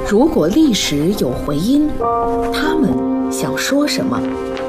如果历史有回音，他们想说什么？